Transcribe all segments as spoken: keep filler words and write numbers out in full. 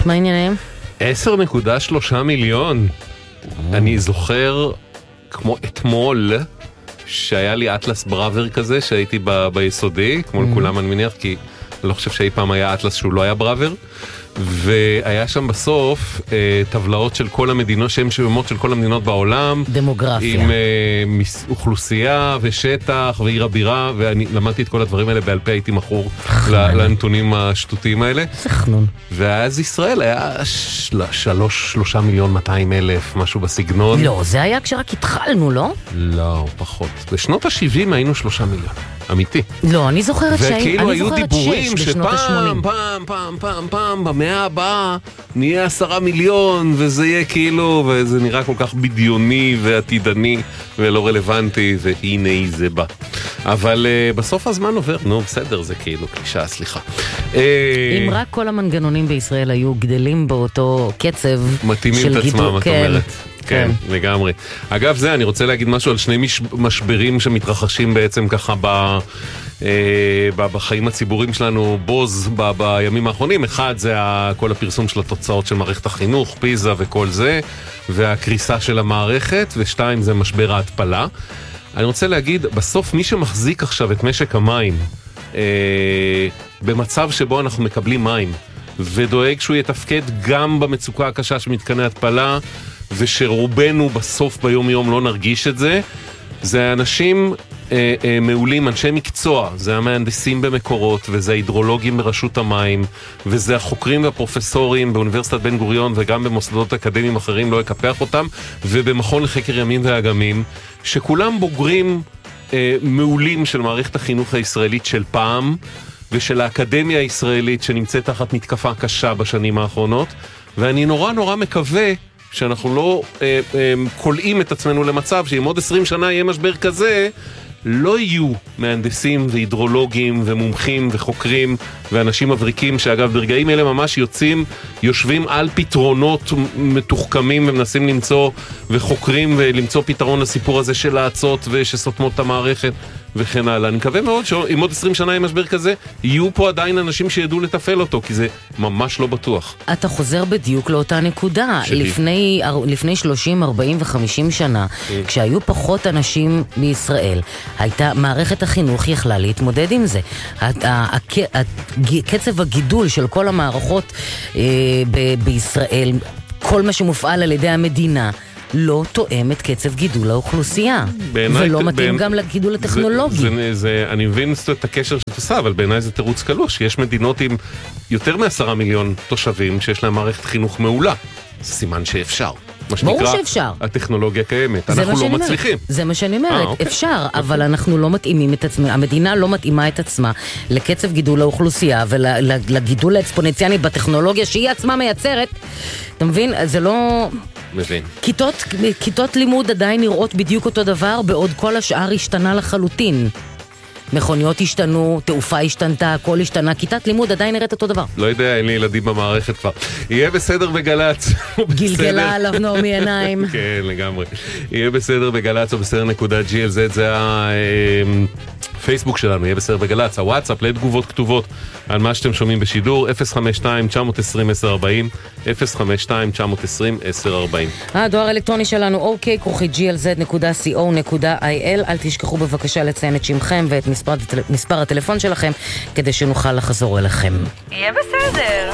מה העניינים? עשר נקודה שלושה מיליון. אני זוכר כמו אתמול שהיה לי אטלס בראבר כזה שהייתי ב- ביסודי, כמו לכולם אני מניח, כי אני לא חושב שאי פעם היה אטלס שהוא לא היה בראבר, והיה שם בסוף אה, טבלאות של כל המדינות, שם שמות של כל המדינות בעולם, דמוגרפיה, עם אה, מס, אוכלוסייה ושטח ועיר הבירה, ואני למדתי את כל הדברים האלה בעל פה, הייתי מכור לנתונים השטותיים האלה. סחנון. ואז ישראל היה של, שלוש, שלושה מיליון מאתיים אלף, משהו בסגנון. לא, זה היה כשרק התחלנו, לא? לא, פחות. בשנות ה-שבעים היינו שלושה מיליון. אמיתי. לא, אני זוכרת שש, וכאילו היו זוכרת דיבורים שש בשנות ה-שמונים. שפעם, פעם, פעם, פעם, פעם, במאה הבאה נהיה עשרה מיליון, וזה יהיה כאילו, וזה נראה כל כך בדיוני ועתידני ולא רלוונטי, והנה זה בא. אבל uh, בסוף הזמן עובר, נו בסדר, זה כאילו קלישה, סליחה. אם רק כל המנגנונים בישראל היו גדלים באותו קצב מתאימים את עצמם, את אומרת. כן, לגמרי. אגב זה, אני רוצה להגיד משהו על שני מש... משברים שמתרחשים בעצם ככה ב... אה, בחיים הציבוריים שלנו בוז ב... בימים האחרונים. אחד זה ה... כל הפרסום של התוצאות של מערכת החינוך, פיזה וכל זה, והקריסה של המערכת, ושתיים זה משבר ההתפלה. אני רוצה להגיד, בסוף מי שמחזיק עכשיו את משק המים, אה, במצב שבו אנחנו מקבלים מים, ודואג שהוא יתפקד גם במצוקה הקשה של מתקני התפלה, ושרובנו בסוף ביום יום לא נרגיש את זה, זה אנשים אה, אה, מעולים, אנשי מקצוע, זה המהנדסים במקורות, וזה ההידרולוגים ברשות המים, וזה החוקרים והפרופסורים באוניברסיטת בן גוריון, וגם במוסדות אקדמיים אחרים, לא יקפח אותם, ובמכון לחקר ימים ואגמים, שכולם בוגרים אה, מעולים של מערכת החינוך הישראלית של פעם, ושל האקדמיה הישראלית שנמצאת תחת מתקפה קשה בשנים האחרונות, ואני נורא נורא מקווה שאנחנו לא אה, אה, קולעים את עצמנו למצב שאם עוד עשרים שנה יהיה משבר כזה, לא יהיו מהנדסים והידרולוגים ומומחים וחוקרים ואנשים מבריקים שאגב ברגעים אלה ממש יוצאים, יושבים על פתרונות מתוחכמים ומנסים למצוא וחוקרים ולמצוא פתרון לסיפור הזה של העצות ושסותמות את המערכת וכן הלאה. אני מקווה מאוד שאם עוד עשרים שנה יהיה משבר כזה, יהיו פה עדיין אנשים שידעו לתפעל אותו, כי זה ממש לא בטוח. אתה חוזר בדיוק לאותה נקודה. לפני, לפני שלושים, ארבעים וחמישים שנה, כשהיו פחות אנשים בישראל, הייתה, מערכת החינוך יכלה להתמודד עם זה. קצב הגידול של כל המערכות בישראל, כל מה שמופעל על ידי המדינה, לא תואם את קצב גידול האוכלוסייה, ולא מתאים גם לגידול הטכנולוגי. זה, זה, זה, אני מבין את הקשר שאת עושה, אבל בעיניי זה תירוץ קלוש. יש מדינות עם יותר מעשרה מיליון תושבים שיש להם מערכת חינוך מעולה. זה סימן שאפשר. ברור שאפשר. הטכנולוגיה קיימת, אנחנו לא מצליחים. זה מה שאני אומרת, אפשר, אבל אנחנו לא מתאימים את עצמנו, המדינה לא מתאימה את עצמה לקצב גידול האוכלוסייה ולגידול האקספוננציאלי בטכנולוגיה שהיא עצמה מייצרת. אתה מבין? זה לא... מבין. כיתות, כיתות לימוד עדיין נראות בדיוק אותו דבר, בעוד כל השאר השתנה לחלוטין. מכוניות השתנו, תעופה השתנתה, הכל השתנה, כיתת לימוד עדיין נראית אותו דבר. לא יודע, אין לי ילדים במערכת כבר. יהיה בסדר בגלץ. גלגלה עליו נעמי עיניים. כן, לגמרי. יהיה בסדר בגלץ או בסדר נקודה ג'י אל זד, זה הפייסבוק שלנו, יהיה בסדר בגלץ, הוואטסאפ לתגובות כתובות על מה שאתם שומעים בשידור, אפס חמש שתיים תשע עשרים עשר ארבעים, אפס חמש שתיים תשע עשרים עשר ארבעים. הדואר האלקטרוני שלנו, אוקיי, כרוכי ג'י אל זד נקודה סי או נקודה איי אל. אל תשכחו בבקשה לציין את שמכם ואת מספר, מספר הטלפון שלכם, כדי שנוכל לחזור אליכם. יהיה בסדר.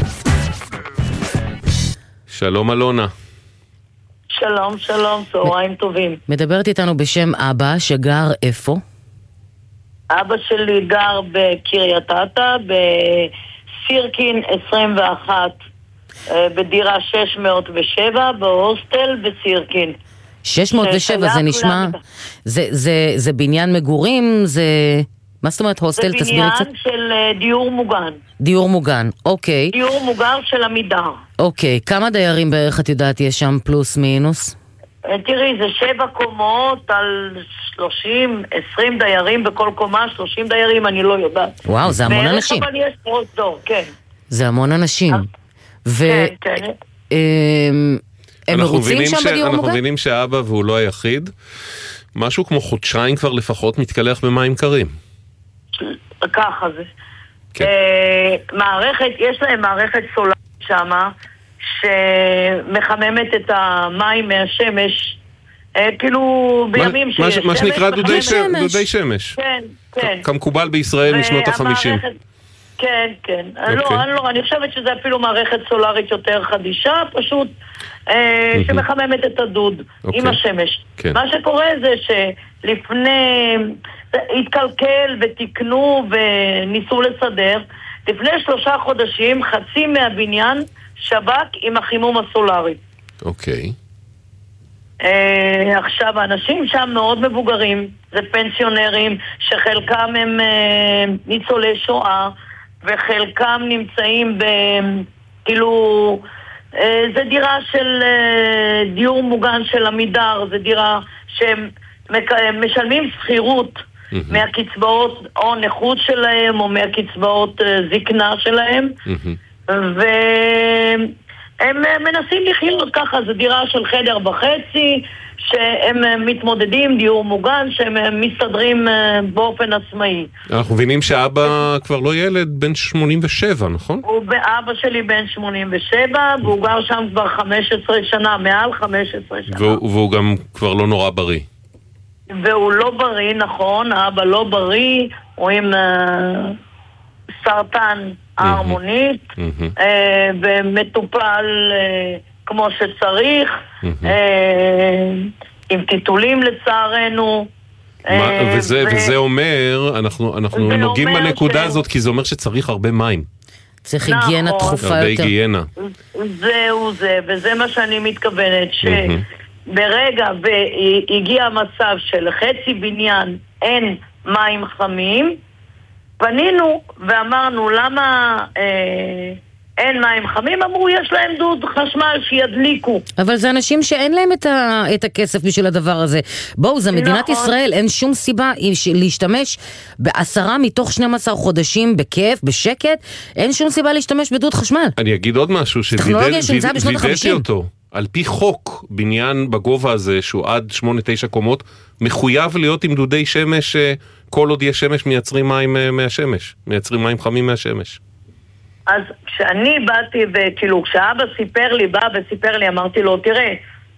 שלום אלונה. שלום, שלום, צהריים טובים. מדברת איתנו בשם אבא שגר איפה? אבא שלי גר בקריית אתא, בסירקין עשרים ואחת, בדירה שש מאות ושבע, בהוסטל בסירקין. שש מאות ושבע, זה נשמע... זה, זה, זה בניין מגורים, זה... מה זאת אומרת הוסטל? זה בניין של דיור מוגן. דיור מוגן, אוקיי. דיור מוגן של עמידר. אוקיי, כמה דיירים בערך את יודעת יש שם פלוס מינוס? תראי, זה שבע קומות על שלושים, עשרים דיירים בכל קומה, שלושים דיירים, אני לא יודעת. וואו, זה המון אנשים. אבל יש פרוזדור, כן. זה המון אנשים. כן, כן. הם מרוצים שם בדיור מוגן? אנחנו מבינים שהאבא והוא לא היחיד, משהו כמו חודשיים כבר לפחות מתקלח במים קרים. ככה זה. מערכת, יש להם מערכת סולארית שמה, שמחממת את המים מהשמש, כאילו בימים שיש שמש. מה שנקרא דודי שמש. כן, כן. כמקובל בישראל משנות החמישים. כן, כן. לא, אני לא, אני חושבת שזה אפילו מערכת סולארית יותר חדישה, פשוט שמחממת את הדוד עם השמש. מה שקורה זה שלפני, התקלקל ותקנו וניסו לסדר, לפני שלושה חודשים חצי מהבניין שבק עם החימום הסולארי. אוקיי. עכשיו, האנשים שם מאוד מבוגרים, זה פנסיונרים, שחלקם הם ניצולי שואה, וחלקם נמצאים ב... כאילו... זה דירה של דיור מוגן של עמידר, זה דירה שהם משלמים שכירות mm-hmm. מהקצבאות או נכות שלהם, או מהקצבאות זקנה שלהם, mm-hmm. והם מנסים לחיות ככה, זה דירה של חדר וחצי, שהם מתמודדים, דיור מוגן, שהם מסתדרים באופן עצמאי. אנחנו מבינים שאבא כבר לא ילד, בן שמונים ושבע, נכון? הוא אבא שלי בן שמונים ושבע, והוא גר שם כבר חמש עשרה שנה, מעל חמש עשרה שנה. והוא, והוא גם כבר לא נורא בריא. והוא לא בריא, נכון, האבא לא בריא, הוא עם uh, סרטן ההרמונית, mm-hmm. uh, ומטופל... Uh, כמו שצריך, עם טיטולים לצערנו. וזה אומר, אנחנו נוגעים בנקודה הזאת, כי זה אומר שצריך הרבה מים. צריך היגיינה תכופה יותר. הרבה היגיינה. זהו זה, וזה מה שאני מתכוונת, שברגע והגיע המצב של חצי בניין אין מים חמים, פנינו ואמרנו למה... אין מים חמים, אמרו יש להם דוד חשמל שידליקו. אבל זה אנשים שאין להם את, ה, את הכסף בשביל הדבר הזה. בואו, זה מדינת נכון. ישראל, אין שום סיבה להשתמש בעשרה מתוך שנים עשר חודשים בכיף, בשקט, אין שום סיבה להשתמש בדוד חשמל. אני אגיד עוד משהו, שווידאתי אותו. על פי חוק, בניין בגובה הזה, שהוא עד שמונה תשע קומות, מחויב להיות עם דודי שמש, כל עוד יש שמש מייצרים מים מהשמש, מייצרים מים חמים מהשמש. אז כשאני באתי, וכאילו, כשאבא סיפר לי, בא וסיפר לי, אמרתי לו, תראה,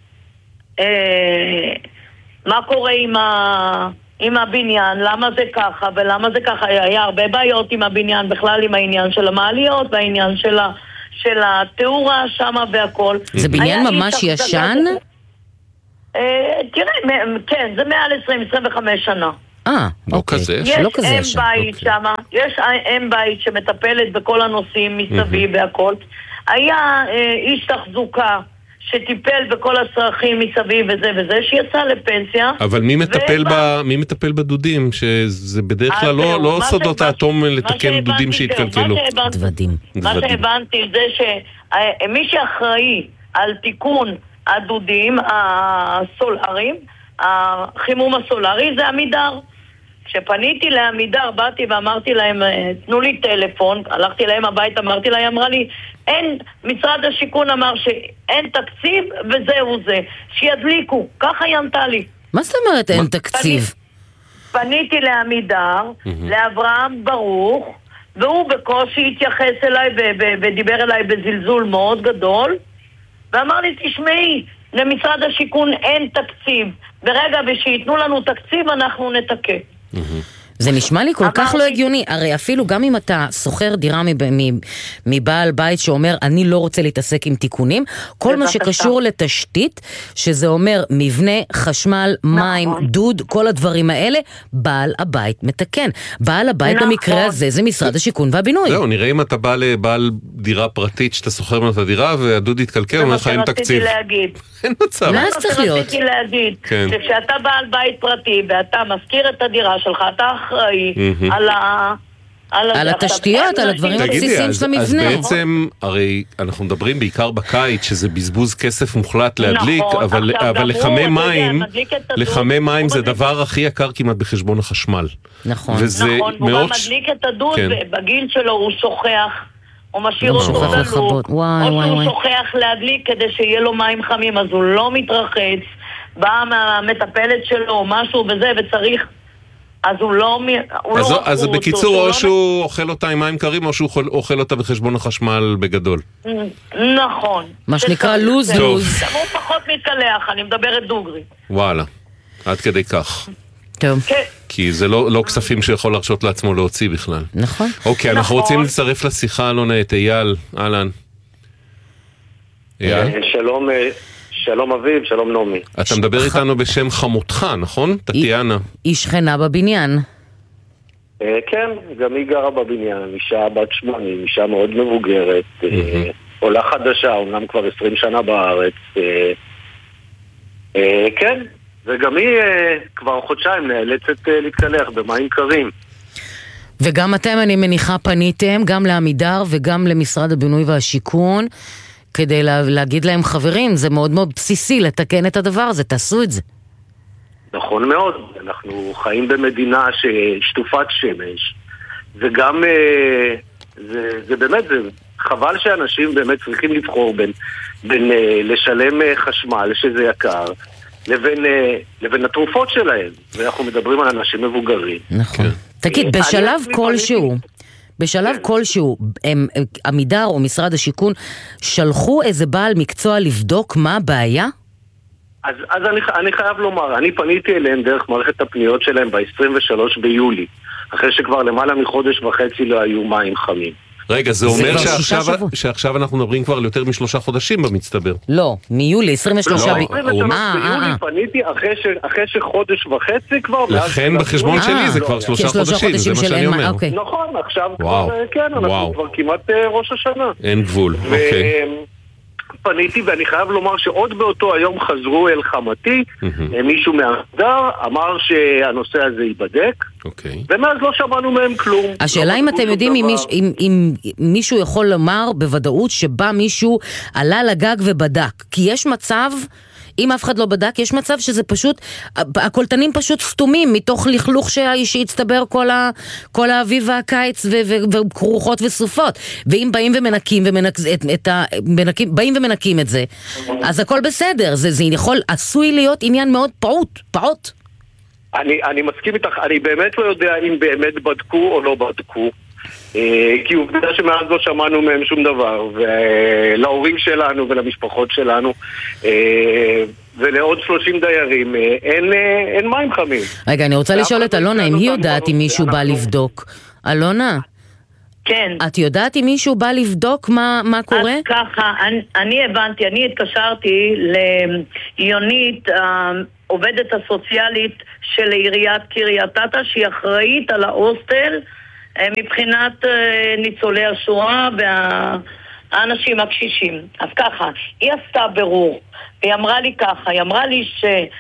אה, מה קורה עם, ה, עם הבניין, למה זה ככה, ולמה זה ככה, היה הרבה בעיות עם הבניין, בכלל עם העניין של המעליות, והעניין של, ה, של התאורה שמה והכל. זה בניין ממש ישן? אה, תראה, כן, זה מעל עשרים עשרים וחמש שנה. אה, אוקיי. יש לא כזה אם בית אוקיי. שמה, יש אם בית שמטפלת בכל הנושאים מסביב mm-hmm. והכל. היה אה, איש תחזוקה שטיפל בכל הצרכים מסביב וזה וזה, שיצא לפנסיה. אבל מי מטפל, ו... ב... מי מטפל בדודים? שזה בדרך כלל לא, לא סודות האטום לתקן דודים שהתקלקלו. דוודים. מה שהבנתי זה שמי שאחראי על תיקון הדודים הסולאריים, החימום הסולארי, זה עמידר. כשפניתי לעמידר, באתי ואמרתי להם, תנו לי טלפון, הלכתי להם הבית, אמרתי להם, אמרה לי, אין, משרד השיכון אמר שאין תקציב וזהו זה, שידליקו, ככה היא ענתה לי. מה זאת אומרת אין תקציב? פניתי לעמידר, לאברהם ברוך, והוא בקושי התייחס אליי ודיבר אליי בזלזול מאוד גדול, ואמר לי, תשמעי, למשרד השיכון אין תקציב, ברגע ושיתנו לנו תקציב אנחנו נתקה. זה נשמע לי כל כך לא הגיוני. הרי אפילו גם אם אתה סוחר דירה מבעל בית שאומר אני לא רוצה להתעסק עם תיקונים, כל מה שקשור לתשתית, שזה אומר מבנה, חשמל, מים, דוד, כל הדברים האלה, בעל הבית מתקן. בעל הבית במקרה הזה זה משרד השיכון והבינוי. זהו, נראה אם אתה בא לבעל דירה פרטית שאתה סוחר ממנו את הדירה והדוד יתקלקל, אומר לך אין תקציב. אין מצב. מה זה צריך להיות? רציתי להגיד, שכשאתה בעל בית פרטי ואתה מזכיר את הדירה שלך, אתה אחראי על ה... על התשתיות, על הדברים הבסיסיים של המבנה. אז בעצם, הרי אנחנו מדברים בעיקר בקיץ, שזה בזבוז כסף מוחלט להדליק, אבל לחמי מים, לחמי מים זה דבר הכי יקר כמעט בחשבון החשמל. נכון. נכון, הוא גם מדליק את הדוד, ובגיל שלו הוא שוכח, הוא משאיר אותו דלוק, או שהוא שוכח להדליק כדי שיהיה לו מים חמים, אז הוא לא מתרחץ, באה מהמטפלת שלו או משהו וזה, וצריך אז הוא לא... הוא אז, לא אז הוא בקיצור, אותו, או לא שהוא אוכל אותה עם מים קרים, או שהוא אוכל, אוכל אותה בחשבון החשמל בגדול. נכון. מה שנקרא לוז לוז. הוא פחות מתקלח, אני מדברת דוגרי. וואלה, עד כדי כך. טוב. כן. כי זה לא, לא כספים שיכול להרשות לעצמו להוציא בכלל. נכון. אוקיי, אנחנו נכון. רוצים לצרף לשיחה, אלונה, את אייל. אהלן. אייל? שלום, שלום אביב, שלום נעמי. אתה מדבר איתנו בשם חמותך, נכון? טטיאנה. היא שכנה בבניין. כן, גם היא גרה בבניין, אישה בת שמונים, אישה מאוד מבוגרת, עולה חדשה, אומנם כבר עשרים שנה בארץ. כן, וגם היא כבר חודשיים נאלצת להתקלח במים קרים. וגם אתם, אני מניחה, פניתם גם לעמידר וגם למשרד הבינוי והשיכון, כדי לה, להגיד להם, חברים, זה מאוד מאוד בסיסי לתקן את הדבר הזה, תעשו את זה. נכון מאוד, אנחנו חיים במדינה ששטופת שמש, וגם זה, זה באמת, זה חבל שאנשים באמת צריכים לבחור בין, בין לשלם חשמל, שזה יקר, לבין, לבין התרופות שלהם, ואנחנו מדברים על אנשים מבוגרים. נכון. תגיד, בשלב כלשהו, בשלב כלשהו, עמידר או משרד השיכון שלחו איזה בעל מקצוע לבדוק מה הבעיה? אז, אז אני, אני חייב לומר, אני פניתי אליהם דרך מערכת הפניות שלהם ב-עשרים ושלושה ביולי, אחרי שכבר למעלה מחודש וחצי לא היו מים חמים. רגע, זה אומר שעכשיו, שעכשיו אנחנו מדברים כבר ליותר משלושה חודשים במצטבר. לא, מיולי, עשרים ושלושה ביולי פניתי אחרי שחודש וחצי כבר. לכן בחשבון שלי זה כבר שלושה חודשים, זה מה שאני אומר. נכון, עכשיו כבר, כן, אנחנו כבר כמעט ראש השנה. אין גבול, אוקיי. פניתי, ואני חייב לומר שעוד באותו היום חזרו אל חמתי, מישהו מהעמידר אמר שהנושא הזה ייבדק, ומאז לא שמענו מהם כלום. השאלה אם אתם יודעים אם מישהו יכול לומר בוודאות שבא מישהו עלה לגג ובדק, כי יש מצב, אם אף אחד לא בדק, יש מצב שזה פשוט, הקולטנים פשוט סתומים מתוך לכלוך שהצטבר כל, ה, כל האביב והקיץ ו, ו, וכרוחות וסופות. ואם באים ומנקים, ומנק, את, את ה, מנקים, באים ומנקים את זה, אז הכל בסדר. זה, זה יכול, עשוי להיות עניין מאוד פעוט, פעוט. אני, אני מסכים איתך, אני באמת לא יודע אם באמת בדקו או לא בדקו. כי עובדה שמאז לא שמענו מהם שום דבר, ולהורים שלנו ולמשפחות שלנו ולעוד שלושים דיירים אין, אין מים חמים. רגע, אני רוצה לשאול את אלונה אם היא יודעת אם מישהו בא לבדוק. אלונה? כן. את יודעת אם מישהו בא לבדוק מה, מה קורה? אז ככה, אני, אני הבנתי, אני התקשרתי ליונית, העובדת הסוציאלית של עיריית קריית אתא, שהיא אחראית על ההוסטל מבחינת ניצולי השואה והאנשים הקשישים. אז ככה, היא עשתה ברור, והיא אמרה לי ככה, היא אמרה לי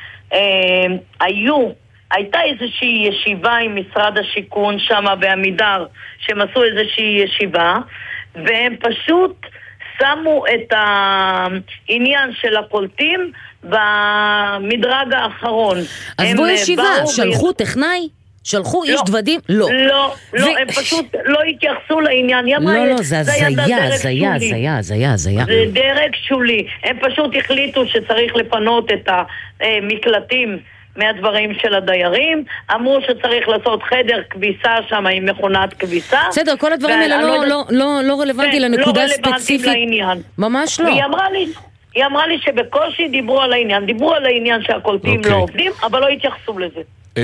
שהיו, הייתה איזושהי ישיבה עם משרד השיכון שם בעמידר, שהם עשו איזושהי ישיבה, והם פשוט שמו את העניין של הקולטים במדרג האחרון. אז בוא ישיבה, שלחו טכנאי? שלחו איש דוודים? לא. לא, לא, הם פשוט לא התייחסו לעניין. לא, לא, זה הזיה, הזיה, הזיה, הזיה, הזיה. זה דרג שולי. הם פשוט החליטו שצריך לפנות את המקלטים מהדברים של הדיירים. אמרו שצריך לעשות חדר כביסה שם עם מכונת כביסה. בסדר, כל הדברים האלה לא רלוונטי לנקודה ספציפית. ממש לא. והיא אמרה לי... היא אמרה לי שבקושי דיברו על העניין. דיברו על העניין שהקולטים לא עובדים, אבל לא התייחסו לזה.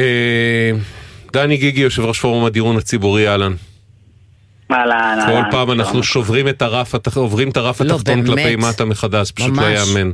דני גיגי, יושב ראש פורום הדיון הציבורי, אהלן. אהלן, כל פעם אנחנו שוברים את הרף, עוברים את הרף התחתון כלפי מטה מחדש, פשוט לא יאמן.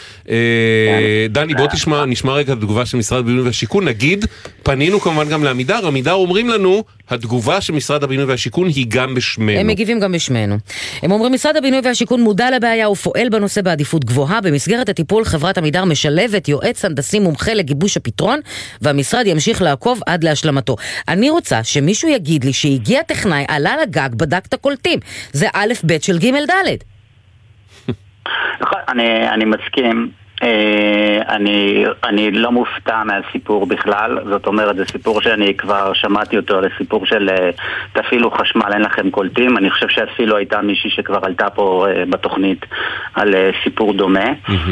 דני, בוא תשמע, נשמע רגע את התגובה של משרד הבינוי והשיכון. נגיד, פנינו כמובן גם לעמידר, עמידר אומרים לנו, התגובה של משרד הבינוי והשיכון היא גם בשמנו. הם מגיבים גם בשמנו. הם אומרים, משרד הבינוי והשיכון מודע לבעיה ופועל בנושא בעדיפות גבוהה. במסגרת הטיפול, חברת עמידר משלבת יועץ הנדסי מומחה לגיבוש הפתרון, והמשרד ימשיך לעקוב עד להשלמתו. אני רוצה שמישהו יגיד לי שהגיע טכנאי, עלה לגג, בדק את הקולטים. זה א' ב' של ג' ד'. אני, אני מסכים. אני, אני לא מופתע מהסיפור בכלל, זאת אומרת, זה סיפור שאני כבר שמעתי אותו, זה סיפור של תפעילו חשמל, אין לכם קולטים. אני חושב שאפילו הייתה מישהי שכבר עלתה פה בתוכנית על סיפור דומה.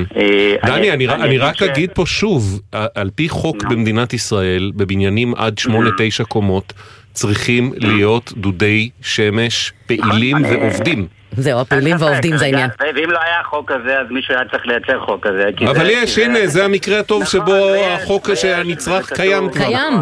דני, אני רק אגיד פה שוב, על פי חוק במדינת ישראל, בבניינים עד שמונה תשע קומות, צריכים להיות דודי שמש פעילים ועובדים. זהו, הפעילים והעובדים זה העניין. ואם לא היה חוק כזה, אז מישהו היה צריך לייצר חוק כזה. אבל יש, הנה, זה המקרה הטוב שבו החוק שהנצרך קיים כבר. קיים.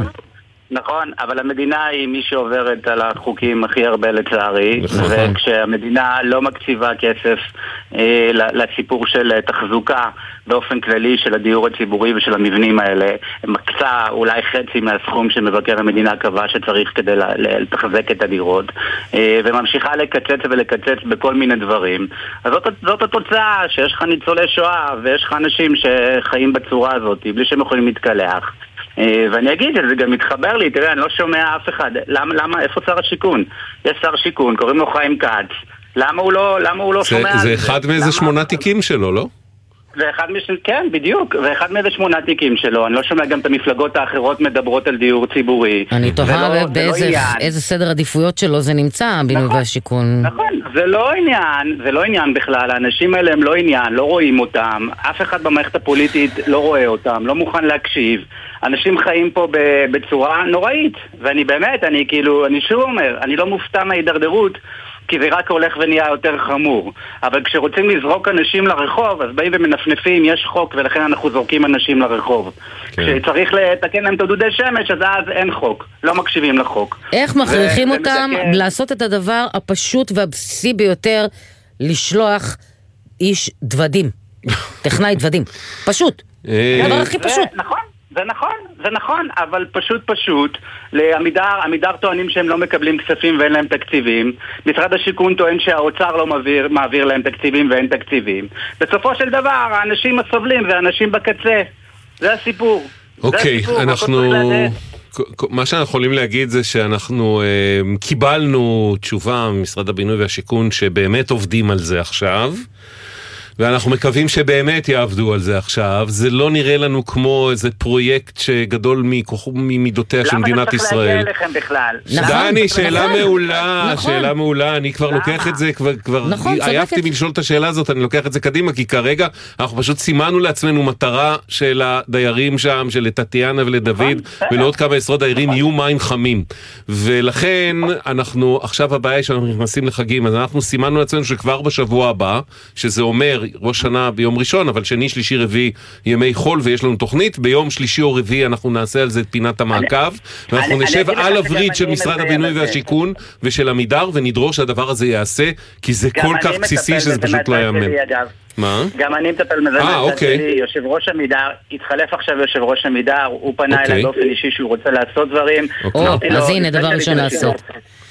נכון, אבל המדינה היא מי שעוברת על החוקים הכי הרבה לצערי, וכשהמדינה לא מקציבה כסף אה, לסיפור של תחזוקה באופן כללי של הדיור הציבורי ושל המבנים האלה, מקצה אולי חצי מהסכום שמבקר המדינה קבע שצריך כדי לתחזק את הדירות, אה, וממשיכה לקצץ ולקצץ בכל מיני דברים. אז זאת, זאת התוצאה, שיש לך ניצולי שואה ויש לך אנשים שחיים בצורה הזאת בלי שהם יכולים להתקלח. ואני אגיד, זה גם מתחבר לי, תראה, אני לא שומע אף אחד. למה, למה, איפה שר השיכון? יש שר שיכון, קוראים לו חיים כץ. למה הוא לא, למה הוא לא זה, שומע? זה אחד מאיזה שמונה תיקים שלו, לא? ואחד מש... כן, בדיוק, ואחד מאיזה שמונה תיקים שלו. אני לא שומע גם את המפלגות האחרות מדברות על דיור ציבורי. אני תוהה באיזה איזה סדר עדיפויות שלו זה נמצא, בינוי נכון, והשיכון. נכון, זה לא עניין, זה לא עניין בכלל, האנשים האלה הם לא עניין, לא רואים אותם, אף אחד במערכת הפוליטית לא רואה אותם, לא מוכן להקשיב. אנשים חיים פה בצורה נוראית, ואני באמת, אני כאילו, אני שוב אומר, אני לא מופתע מההידרדרות, כי זה רק הולך ונהיה יותר חמור. אבל כשרוצים לזרוק אנשים לרחוב, אז באים ומנפנפים, יש חוק, ולכן אנחנו זורקים אנשים לרחוב. כן. כשצריך לתקן להם את דודי שמש, אז אז אין חוק. לא מקשיבים לחוק. איך מכריחים אותם מתקן... לעשות את הדבר הפשוט והבסיסי ביותר, לשלוח איש דוודים. טכנאי דוודים. פשוט. הדבר הכי פשוט. נכון. זה נכון, זה נכון, אבל פשוט פשוט, לעמידר, עמידר טוענים שהם לא מקבלים כספים ואין להם תקציבים, משרד השיכון טוען שהאוצר לא מעביר, מעביר להם תקציבים ואין תקציבים. בסופו של דבר, האנשים הסובלים זה האנשים בקצה, זה הסיפור. אוקיי, okay, אנחנו... מה שאנחנו יכולים להגיד זה שאנחנו uh, קיבלנו תשובה ממשרד הבינוי והשיכון שבאמת עובדים על זה עכשיו, ואנחנו מקווים שבאמת יעבדו על זה עכשיו. זה לא נראה לנו כמו איזה פרויקט שגדול ממידותיה של מדינת ישראל. למה אתה צריך להגיע אליכם בכלל? דני, שאלה מעולה, שאלה מעולה. אני כבר לוקח את זה, כבר עייפתי מלשאול את השאלה הזאת, אני לוקח את זה קדימה, כי כרגע אנחנו פשוט סימנו לעצמנו מטרה של הדיירים שם, של טטיאנה ולדוד, ולעוד כמה עשרות דיירים יהיו מים חמים. ולכן אנחנו, עכשיו הבעיה היא שאנחנו נכנסים לחגים, אז אנחנו סימנו לעצמנו שכבר בשבוע הבא, שזה אומר ראש שנה ביום ראשון, אבל שני, שלישי, רביעי ימי חול, ויש לנו תוכנית. ביום שלישי או רביעי אנחנו נעשה על זה את פינת המעקב, ואנחנו נשב על הוריד של משרד הבינוי והשיכון ושל עמידר, ונדרוש שהדבר הזה יעשה, כי זה כל כך בסיסי שזה פשוט לא יאמן. מה? גם אני מטפל מזה מהצד שלי, יושב ראש עמידר, התחלף עכשיו יושב ראש עמידר, הוא פנה אליי באופן אישי שהוא רוצה לעשות דברים. אז הנה, דבר ראשון לעשות.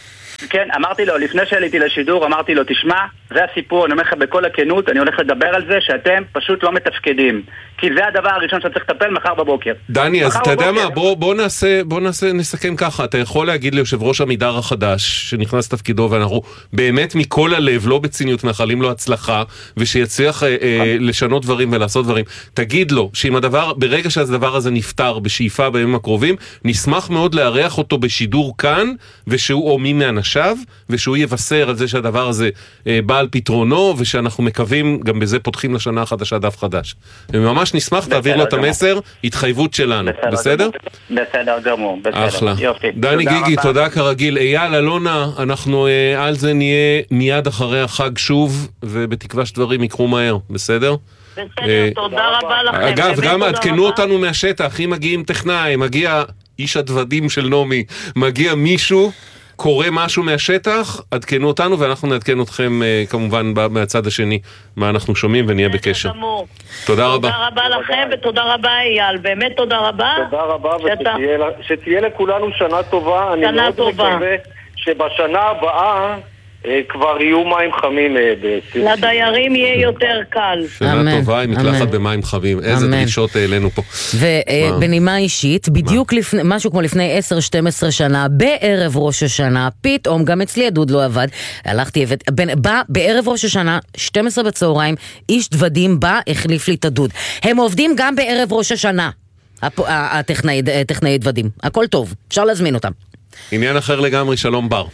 כן, אמרתי לו, לפני שעליתי לשידור, אמרתי לו, תשמע, זה הסיפור, אני אומר לך בכל הכנות, אני הולך לדבר על זה שאתם פשוט לא מתפקדים. כי זה הדבר הראשון שצריך לטפל מחר בבוקר. דני, אז אתה יודע מה, בוא, בוא נעשה, בוא נעשה, נסכם ככה. אתה יכול להגיד ליושב ראש עמידר החדש, שנכנס תפקידו, ואנחנו באמת מכל הלב, לא בציניות, מאחלים לו הצלחה, ושיצליח אה, אה, לשנות דברים ולעשות דברים. תגיד לו, שאם הדבר, ברגע שהדבר הזה נפטר בשאיפה בימים הקרובים, נשמח מאוד לארח אותו בשידור כאן, ושהוא או מי מאנשיו, ושהוא יבשר על זה שהדבר הזה אה, בא על פתרונו, ושאנחנו מקווים, גם בזה פותחים לשנה החדשה דף חדש. וממש נשמח, תעביר לו את המסר, התחייבות שלנו, בסדר? בסדר גמור, בסדר. אחלה. דני גיגי, תודה כרגיל. אייל, אלונה, אנחנו על זה נהיה מיד אחרי החג שוב, ובתקווה שדברים יקרו מהר, בסדר? בסדר, תודה רבה לכם. אגב, גם עדכנו אותנו מהשטח, אם מגיעים טכנאי, מגיע איש הדוודים של נומי, מגיע מישהו, קורה משהו מהשטח, עדכנו אותנו, ואנחנו נעדכן אתכם כמובן מהצד השני, מה אנחנו שומעים, ונהיה בקשר. תודה רבה. תודה רבה לכם, ותודה רבה אייל, באמת תודה רבה. תודה רבה, ושתהיה לכולנו שנה טובה. שנה טובה. אני מאוד מקווה שבשנה הבאה כבר יהיו מים חמים. לדיירים יהיה יותר קל. שנה טובה עם מקלחת במים חמים. איזה דרישות העלינו פה. ובנימה אישית, בדיוק משהו כמו לפני עשר שתים עשרה שנה, בערב ראש השנה, פתאום גם אצלי הדוד לא עבד, הלכתי, בא בערב ראש השנה, שתים עשרה בצהריים, איש דוודים בא, החליף לי את הדוד. הם עובדים גם בערב ראש השנה, הטכנאי דוודים. הכל טוב, אפשר להזמין אותם. עניין אחר לגמרי, שלום בר.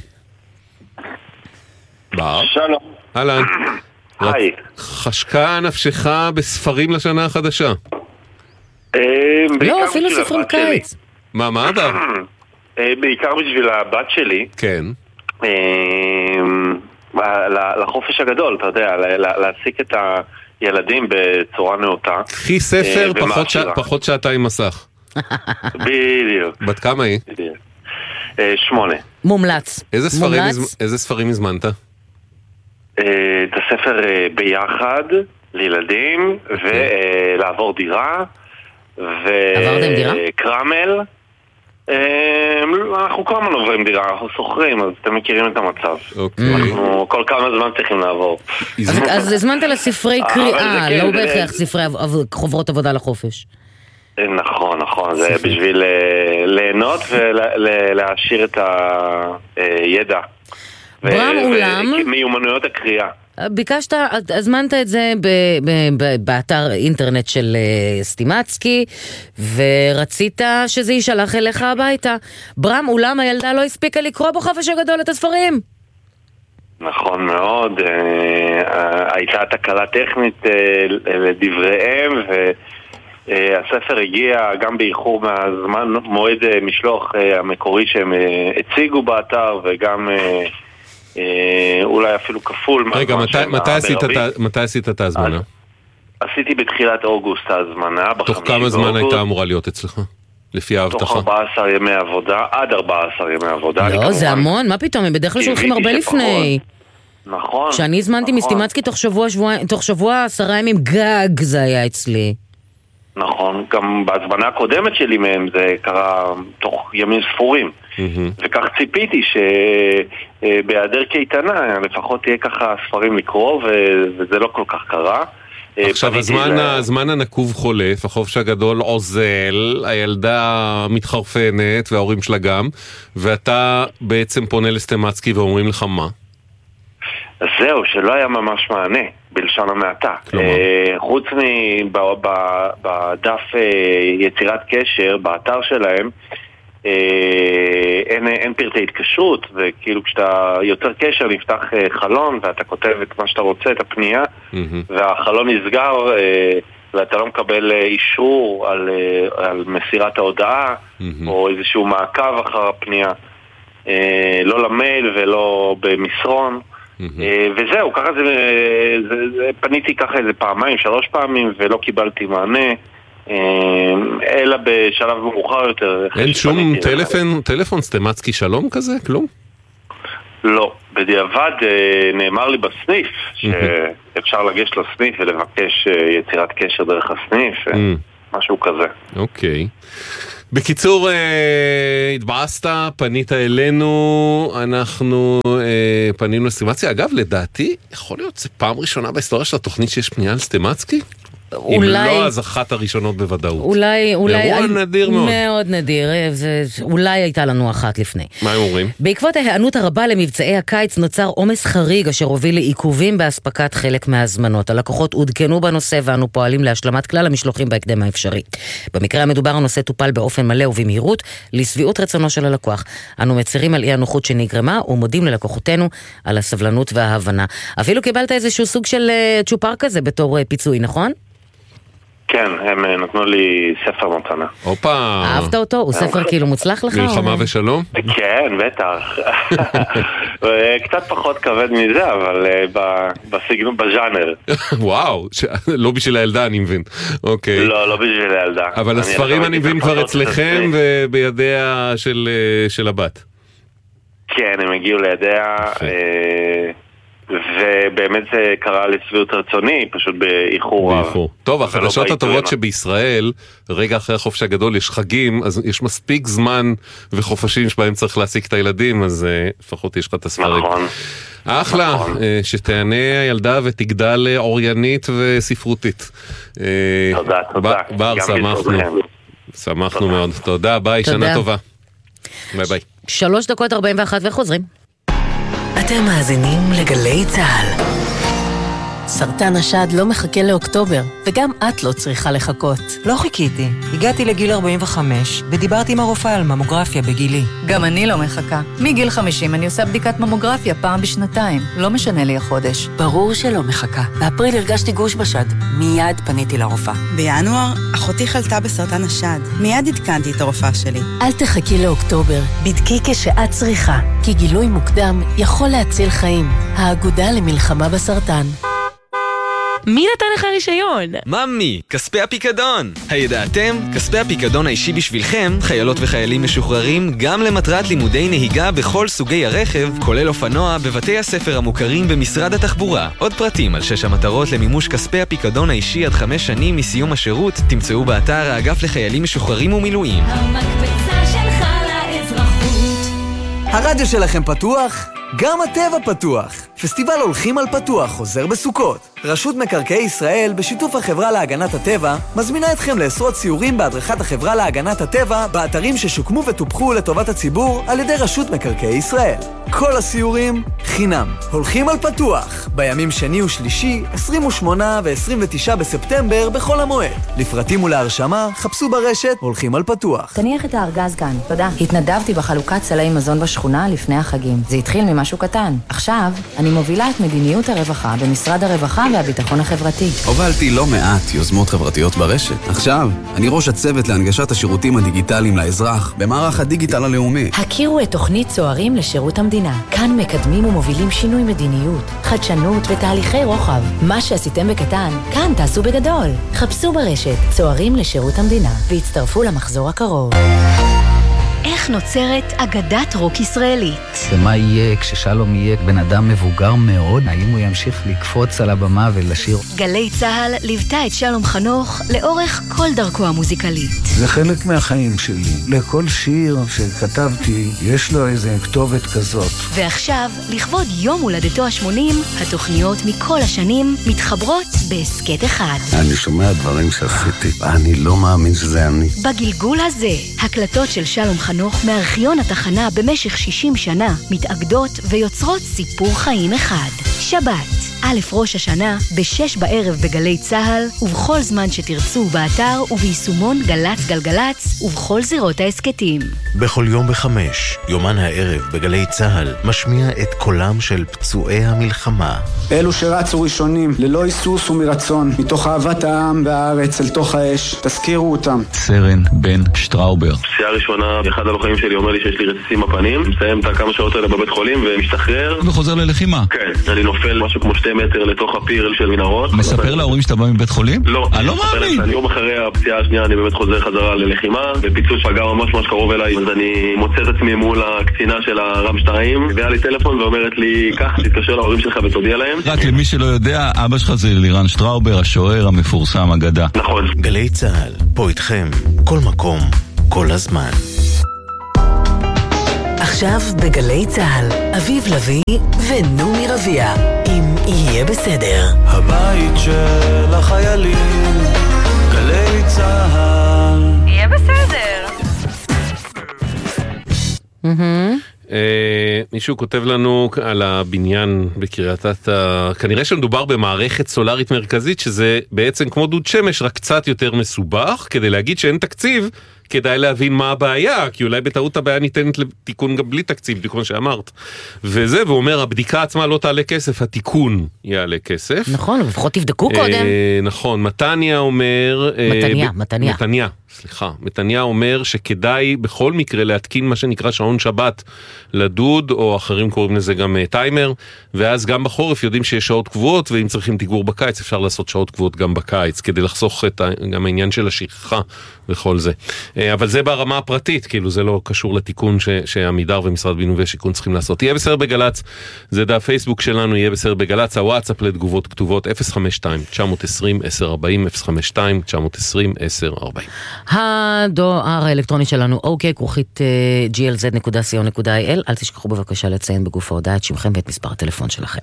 בר. שלום. אהלן. היי. חשקה נפשך בספרים לשנה החדשה? לא, אפילו ספרים קיץ. מה, מה בר? בעיקר בשביל הבת שלי. כן. לחופש הגדול, אתה יודע, להעסיק את הילדים בצורה נאותה. קחי ספר, פחות שעתיים מסך. בדיוק. בת כמה היא? שמונה. מומלץ. איזה ספרים הזמנת? את הספר ביחד לילדים ולעבור דירה וקרמל. אנחנו כל הזמן עוברים דירה, אנחנו סוחרים, אז אתם מכירים את המצב. אנחנו כל כמה זמן צריכים לעבור. אז הזמנת לספרי קריאה, לא בהכרח ספרי חוברות עבודה לחופש. נכון, נכון, זה בשביל ליהנות ולהעשיר את הידע. ברם אולם, מיומנויות הקריאה. ביקשת, הזמנת את זה באתר אינטרנט של סטימצקי, ורצית שזה יישלח אליך הביתה. ברם אולם, הילדה לא הספיקה לקרוא בחופש הגדול את הספרים. נכון מאוד, הייתה תקלה טכנית לדבריהם, והספר הגיע גם באיחור מהזמן, מועד משלוח המקורי שהם הציגו באתר, וגם אולי אפילו כפול. רגע, מתי עשית את ההזמנה? עשיתי בתחילת אוגוסט ההזמנה. תוך כמה זמן הייתה אמורה להיות אצלך? לפי ההבטחה. תוך ארבעה עשר ימי עבודה, עד ארבעה עשר ימי עבודה. לא, זה המון, מה פתאום? הם בדרך כלל שולחים הרבה לפני. נכון. כשאני הזמנתי מסטימצקי תוך שבוע, תוך שבוע עשרה ימים גג זה היה אצלי. נכון, גם בהזמנה הקודמת שלי מהם זה קרה תוך ימים ספורים. וכך ציפיתי שבהיעדר קייטנה לפחות תהיה ככה ספרים לקרוא, וזה לא כל כך קרה. עכשיו הזמן הנקוב חולף, החופש הגדול עוזל, הילדה מתחרפנת וההורים שלה גם, ואתה בעצם פונה לסטימצקי ואומרים לך מה? אז זהו, שלא היה ממש מענה בלשון המעטה. חוץ מבדף יצירת קשר באתר שלהם, אין, אין פרטי התקשרות, וכאילו כשאתה יוצר קשר נפתח חלון ואתה כותב את מה שאתה רוצה, את הפנייה, mm-hmm. והחלון נסגר ואתה לא מקבל אישור על, על מסירת ההודעה, mm-hmm. או איזשהו מעקב אחר הפנייה, לא למייל ולא במסרון. Mm-hmm. וזהו, ככה זה, זה, זה, פניתי ככה איזה פעמיים, שלוש פעמים ולא קיבלתי מענה, אלא בשלב מאוחר יותר. אין שום טלפון, טלפון סטימצקי שלום כזה? כלום? לא, בדיעבד נאמר לי בסניף שאפשר לגשת לסניף ולבקש יצירת קשר דרך הסניף, משהו כזה. אוקיי. בקיצור, התבאסת, פנית אלינו, אנחנו פנינו לסטימצקי. אגב, לדעתי, יכול להיות, זה פעם ראשונה בהיסטוריה של התוכנית שיש פנייה על סטימצקי? אם לא, אז אחת הראשונות בוודאות. אולי, אולי... אירוע נדיר מאוד. מאוד נדיר, זה, אולי הייתה לנו אחת לפני. מה הם אומרים? בעקבות ההיענות הרבה למבצעי הקיץ נוצר עומס חריג אשר הוביל לעיכובים בהספקת חלק מההזמנות. הלקוחות עודכנו בנושא ואנו פועלים להשלמת כלל המשלוחים בהקדם האפשרי. במקרה המדובר הנושא טופל באופן מלא ובמהירות לשביעות רצונו של הלקוח. אנו מצירים על אי הנוחות שנגרמה ומודים ללקוחותינו על הסבלנות וההבנה. אפילו קיבלת איזשהו סוג של צ'ופר כזה בתור פיצוי, נכון? כן, הם נתנו לי ספר מתנה. אופה. אהבת אותו? הוא ספר כאילו מוצלח לך? מלחמה ושלום? כן, בטח. קצת פחות כבד מזה, אבל בסגנון, בז'אנר. וואו, לא בשביל הילדה אני מבין. אוקיי. לא, לא בשביל הילדה. אבל הספרים אני מבין כבר אצלכם ובידיה של הבת. כן, הם הגיעו לידיה... ובאמת זה קרה לסבירות רצוני, פשוט באיחור רב. טוב, החדשות הטובות שבישראל, רגע אחרי החופש הגדול יש חגים, אז יש מספיק זמן וחופשים שבהם צריך להסיק את הילדים, אז לפחות יש לך את הספרים. נכון. אחלה, שתענה הילדה ותגדל אוריינית וספרותית. תודה, תודה. בר, שמחנו. שמחנו מאוד. תודה, ביי, שנה טובה. ביי ביי. שלוש דקות ארבעים ואחת וחוזרים. אתם מאזינים לגלי צהל. סרטן השד לא מחכה לאוקטובר, וגם את לא צריכה לחכות. לא חיכיתי. הגעתי לגיל ארבעים וחמש, ודיברתי עם הרופאה על ממוגרפיה בגילי. גם אני לא מחכה. מגיל חמישים אני עושה בדיקת ממוגרפיה פעם בשנתיים. לא משנה לי החודש. ברור שלא מחכה. באפריל הרגשתי גוש בשד. מיד פניתי לרופאה. בינואר, אחותי חלתה בסרטן השד. מיד עדכנתי את הרופאה שלי. אל תחכי לאוקטובר. בדקי כשאת צריכה. כי גילוי מוקדם יכול להציל חיים. האגודה למלחמה בסרטן. מי נתן לך רישיון? ממי, כספי הפיקדון. הידעתם? כספי הפיקדון האישי בשבילכם, חיילות וחיילים משוחררים, גם למטרת לימודי נהיגה בכל סוגי הרכב, כולל אופנוע, בבתי הספר המוכרים במשרד התחבורה. עוד פרטים על שש המטרות למימוש כספי הפיקדון האישי עד חמש שנים מסיום השירות, תמצאו באתר האגף לחיילים משוחררים ומילואים. המקבצה שלך לאזרחות. הרדיו שלכם פתוח? גם הטבע פתוח. פסטיבל הולכים על פתוח חוזר בסוכות. רשות מקרקעי ישראל, בשיתוף החברה להגנת הטבע, מזמינה אתכם לעשרות סיורים בהדרכת החברה להגנת הטבע באתרים ששוקמו וטופחו לטובת הציבור על ידי רשות מקרקעי ישראל. כל הסיורים חינם. הולכים על פתוח, בימים שני ושלישי, עשרים ושמונה ו-עשרים ותשעה בספטמבר בכל המועד. לפרטים ולהרשמה, חפשו ברשת הולכים על פתוח. תניח את הארגז כאן, תודה. התנדבתי בחלוקת סלי מזון בשכונה לפני החגים. זה התחיל ממשהו קטן. עכשיו אני מובילה את מדיניות הרווחה במשרד הרווחה והביטחון החברתי. הובלתי לא מעט יוזמות חברתיות ברשת. עכשיו אני ראש הצוות להנגשת השירותים הדיגיטליים לאזרח במערך הדיגיטל הלאומי. הכירו את תוכנית צוערים לשירות המדינה. כאן מקדמים ומובילים שינוי מדיניות, חדשנות ותהליכי רוחב. מה שעשיתם בקטן, כאן תעשו בגדול. חפשו ברשת צוערים לשירות המדינה והצטרפו למחזור הקרוב. איך נוצרת אגדת רוק ישראלית? ומה יהיה כששלום יהיה בן אדם מבוגר מאוד? האם הוא ימשיך לקפוץ על הבמה ולשיר? גלי צהל ליוותה את שלום חנוך לאורך כל דרכו המוזיקלית. זה חלק מהחיים שלי. לכל שיר שכתבתי יש לו איזה כתובת כזאת. ועכשיו, לכבוד יום הולדתו ה-שמונים, התוכניות מכל השנים מתחברות בעסקת אחד. אני שומע דברים שעשיתי, אני לא מאמין שזה אני. בגלגול הזה, הקלטות של שלום חנוך חנוך מארכיון התחנה במשך שישים שנה מתאגדות ויוצרות סיפור חיים אחד. שבת, א' ראש השנה, בשש בערב בגלי צהל, ובכל זמן שתרצו באתר וביישומון גלץ גלגלץ, ובכל זירות העסקתים. בכל יום בחמש, יומן הערב בגלי צהל, משמיע את קולם של פצועי המלחמה. אלו שרצו ראשונים, ללא היסוס ומרצון, מתוך אהבת העם והארץ אל תוך האש, תזכירו אותם. סרן בן שטראובר. פציעה ראשונה, אחד הלוחמים שלי אומר לי שיש לי רסיסים בפנים, מסיים את הכמה שעות האלה בבית חולים ומשתחרר. וחוזר ללחימה. כן, אני נופל משהו כמו שתי מטר לתוך הפיר של מנהרות. מספר להורים שאתה בא מבית חולים? לא. אני לא מאמין. אני יום אחרי הפציעה השנייה אני באמת חוזר חזרה ללחימה, ופיצוץ פגע ממש ממש קרוב אליי, אז אני מוצא את עצמי מול הקצינה של הרם שתיים, והיה לי טלפון ואומרת לי, כך, תתקשר להורים שלך ותודיע להם. רק למי שלא יודע, אבא שלך זה לירן שטראובר, השוער המפורסם אגדה. נכון. גלי צהל, פה איתכם, כל מקום, כל הזמן. עכשיו בגלי צהל, אביב לוי ונומי רביע, אם יהיה בסדר. הבית של החיילים, גלי צהל. יהיה בסדר. מישהו כותב לנו על הבניין בקריית אתא, כנראה שמדובר במערכת סולארית מרכזית, שזה בעצם כמו דוד שמש, רק קצת יותר מסובך. כדי להגיד שאין תקציב, כדאי להבין מה הבעיה, כי אולי בטעות הבעיה ניתנת לתיקון גם בלי תקציב, כמו שאמרת. וזה, והוא אומר, הבדיקה עצמה לא תעלה כסף, התיקון יעלה כסף. נכון, לפחות תבדקו קודם. נכון, מתניה אומר... מתניה, מתניה. מתניה, סליחה. מתניה אומר שכדאי בכל מקרה להתקין מה שנקרא שעון שבת לדוד, או אחרים קוראים לזה גם טיימר, ואז גם בחורף יודעים שיש שעות קבועות, ואם צריכים תיגבור בקיץ, אפשר לעשות שעות קבועות גם בקיץ, כדי לחסוך את גם העניין של השכחה וכל זה. אבל זה ברמה הפרטית, כאילו זה לא קשור לתיקון ש, שעמידר ומשרד בינוי ושיכון צריכים לעשות. יהיה בסדר בגלץ, זה דף פייסבוק שלנו, יהיה בסדר בגלץ, הוואטסאפ לתגובות כתובות אפס חמש שתיים תשע עשרים עשר ארבעים, אפס חמש שתיים תשע עשרים עשר ארבעים. הדואר האלקטרוני שלנו, אוקיי, כרוכית ג'י אל זד נקודה סי או נקודה איי אל, אל תשכחו בבקשה לציין בגוף ההודעה את שמכם ואת מספר הטלפון שלכם.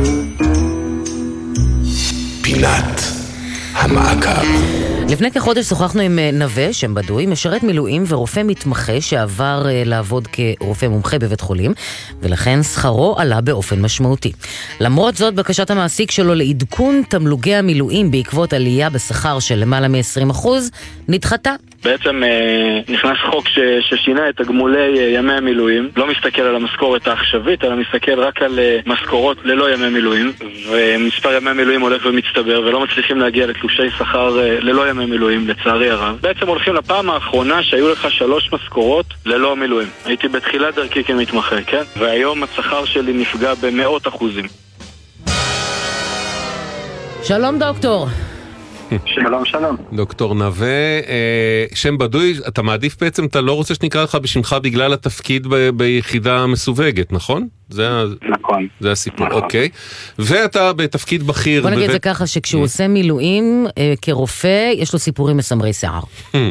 פינת המעקב. לפני כחודש שוחחנו עם נווה, שם בדוי, משרת מילואים ורופא מתמחה שעבר לעבוד כרופא מומחה בבית חולים, ולכן שכרו עלה באופן משמעותי. למרות זאת, בקשת המעסיק שלו לעדכון תמלוגי המילואים בעקבות עלייה בשכר של למעלה מ-עשרים אחוז נדחתה. בעצם נכנס חוק ששינה את תגמולי ימי המילואים, לא מסתכל על המשכורת העכשווית, אלא מסתכל רק על משכורות ללא ימי מילואים, ומספר ימי מילואים הולך ומצטבר, ולא מצליחים להגיע לתלושי שכר ללא ימי מילואים, לצערי הרב. בעצם הולכים לפעם האחרונה שהיו לך שלוש משכורות ללא מילואים. הייתי בתחילת דרכי כמתמחה, כן? והיום השכר שלי נפגע במאות אחוזים. שלום דוקטור. שלום, שלום. דוקטור נווה, שם בדוי, אתה מעדיף בעצם, אתה לא רוצה שנקרא לך בשמך בגלל התפקיד ב- ביחידה מסווגת, נכון? זה, נכון. זה הסיפור, נכון. אוקיי. ואתה בתפקיד בכיר. בוא נגיד בבית... זה ככה, שכשהוא עושה מילואים אה, כרופא, יש לו סיפורים מסמרי שיער.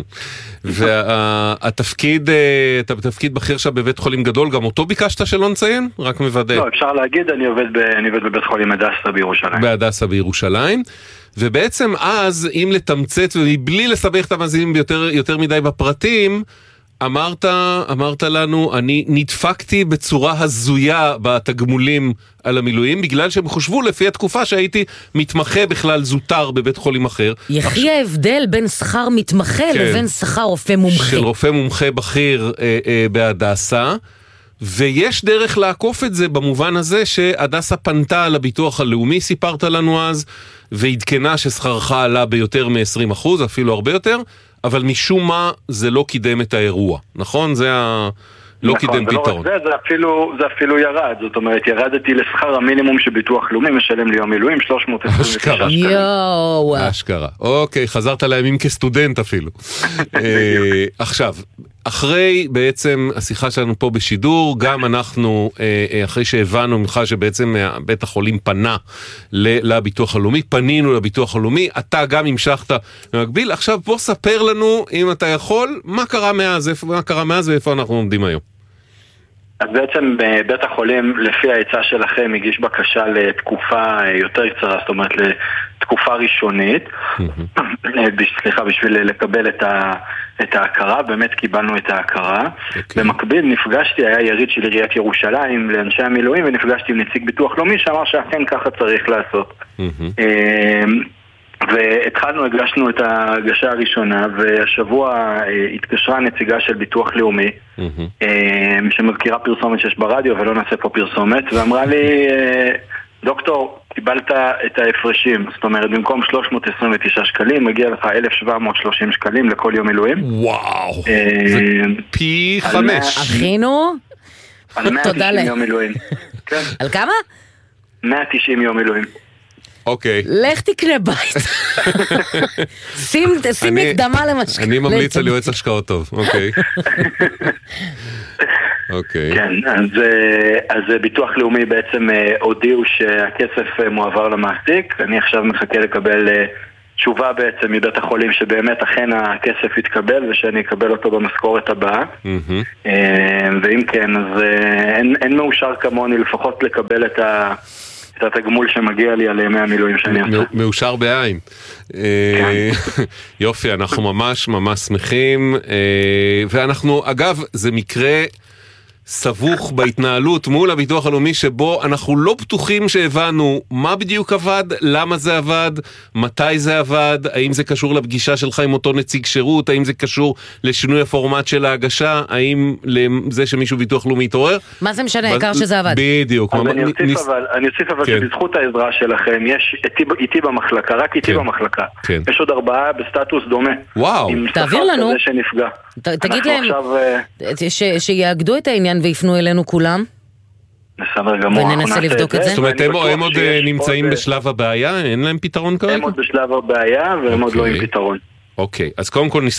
והתפקיד, אתה בתפקיד בכיר שם בבית חולים גדול, גם אותו ביקשת שלא נציין? רק מוודא. לא, אפשר להגיד, אני עובד, ב, אני עובד בבית חולים הדסה בירושלים. בהדסה בירושלים. ובעצם אז, אם לתמצת ובלי לסבך את המאזינים יותר, יותר מדי בפרטים, אמרת, אמרת לנו, אני נדפקתי בצורה הזויה בתגמולים על המילואים, בגלל שהם חושבו לפי התקופה שהייתי מתמחה בכלל זוטר בבית חולים אחר. יחי ההבדל בין שכר מתמחה כן, לבין שכר רופא מומחה. של רופא מומחה בכיר אה, אה, בהדסה, ויש דרך לעקוף את זה במובן הזה שהדסה פנתה לביטוח הלאומי, סיפרת לנו אז, והתקנה ששכרך עלה ביותר מ-עשרים אחוז, אפילו הרבה יותר, אבל משום מה זה לא קידם את האירוע, נכון? זה ה... לא נכון, קידם פתרון. זה, זה, אפילו, זה אפילו ירד, זאת אומרת, ירדתי לשכר המינימום שביטוח לאומי משלם לי יום מילואים, שלוש מאות עשרים ותשע שקלים. יואו. אשכרה. אוקיי, חזרת לימים כסטודנט אפילו. עכשיו, אחרי בעצם השיחה שלנו פה בשידור, גם אנחנו, אחרי שהבנו ממך שבעצם בית החולים פנה לביטוח הלאומי, פנינו לביטוח הלאומי, אתה גם המשכת במקביל. עכשיו בוא ספר לנו, אם אתה יכול, מה קרה מאז, מה קרה מאז ואיפה אנחנו עומדים היום. אז בעצם בית החולים, לפי ההצעה שלכם, הגיש בקשה לתקופה יותר קצרה, זאת אומרת לתקופה ראשונית, סליחה, בשביל לקבל את ה... את ההכרה, באמת קיבלנו את ההכרה. Okay. במקביל נפגשתי, היה יריד של עיריית ירושלים לאנשי המילואים, ונפגשתי עם נציג ביטוח לאומי שאמר שאכן ככה צריך לעשות. Mm-hmm. והתחלנו, הגשנו את ההגשה הראשונה, והשבוע התקשרה הנציגה של ביטוח לאומי, mm-hmm. שמזכירה פרסומת שיש ברדיו, ולא נעשה פה פרסומת, ואמרה לי, דוקטור, קיבלת את ההפרשים, זאת אומרת, במקום שלוש מאות עשרים ותשע שקלים, מגיע לך אלף שבע מאות ושלושים שקלים לכל יום מילואים. וואו, זה פי חמש. אחינו? על מאה ותשעים יום מילואים. על כמה? מאה ותשעים יום מילואים. אוקיי. לך תקנה בית. שים מקדמה למשקל. אני ממליץ על יועץ השקעות טוב, אוקיי. אוקיי. כן, אז, אז ביטוח לאומי בעצם הודיעו שהכסף מועבר למעסיק. אני עכשיו מחכה לקבל תשובה בעצם מבית החולים שבאמת אכן הכסף יתקבל ושאני אקבל אותו במשכורת הבאה. ואם כן, אז אין, אין מאושר כמוני לפחות לקבל את ה... את התגמול שמגיע לי על ימי המילואים שאני עושה. מאושר בעין. יופי, אנחנו ממש ממש שמחים. ואנחנו, אגב, זה מקרה סבוך בהתנהלות מול הביטוח הלאומי, שבו אנחנו לא בטוחים שהבנו מה בדיוק עבד, למה זה עבד, מתי זה עבד, האם זה קשור לפגישה שלך עם אותו נציג שירות, האם זה קשור לשינוי הפורמט של ההגשה, האם לזה שמישהו ביטוח לאומי התעורר. מה זה משנה, העיקר שזה עבד. בדיוק. אז אני אוסיף אבל, אני אוסיף אבל שבזכות העזרה שלכם, יש איתי במחלקה, רק איתי במחלקה. יש עוד ארבעה בסטטוס דומה. וואו. תעביר לנו. תגיד להם שיאגדו את העניין ויפנו אלינו כולם. בסדר גמור. וננסה לבדוק את זה. זאת אומרת, הם עוד נמצאים בשלב הבעיה? אין להם פתרון כרגע? הם עוד בשלב הבעיה והם עוד לא עם פתרון. אוקיי, אז קודם כל